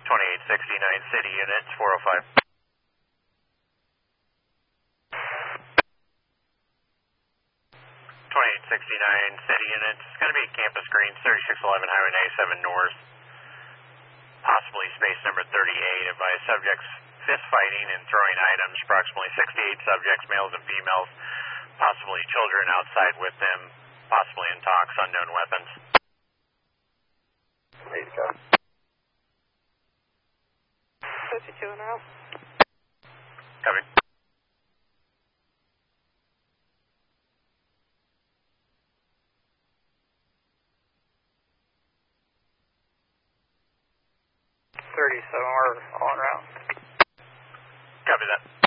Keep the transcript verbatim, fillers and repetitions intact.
twenty-eight sixty-nine city units, four oh five. twenty-eight sixty-nine city units, it's going to be Campus Green, thirty-six eleven Highway ninety-seven North, possibly space number thirty-eight, advised subjects fist fighting and throwing items, approximately sixty-eight subjects, males and females, possibly children outside with them, possibly in talks, unknown weapons. Eight, go. fifty-two and out. Copy. thirty-seven, we're on route. Copy that.